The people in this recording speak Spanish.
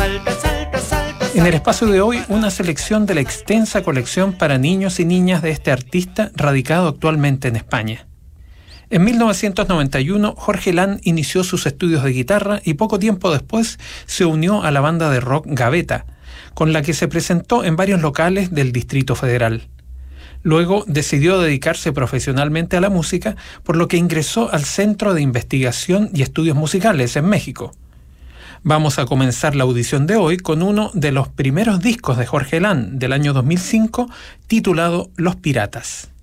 En el espacio de hoy, una selección de la extensa colección para niños y niñas de este artista radicado actualmente en España. En 1991, Jorge Lán inició sus estudios de guitarra y poco tiempo después se unió a la banda de rock Gaveta, con la que se presentó en varios locales del Distrito Federal. Luego decidió dedicarse profesionalmente a la música, por lo que ingresó al Centro de Investigación y Estudios Musicales en México. Vamos a comenzar la audición de hoy con uno de los primeros discos de Jorge Lán del año 2005, titulado Los Piratas.